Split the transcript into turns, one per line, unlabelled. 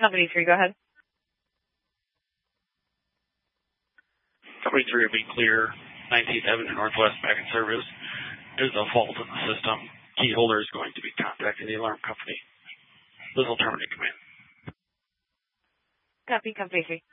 Company 3, go ahead.
Company 3 will be clear. 19th Avenue Northwest back in service. There's a fault in the system. Key holder is going to be contacting the alarm company. This will terminate command.
Copy, Company 3.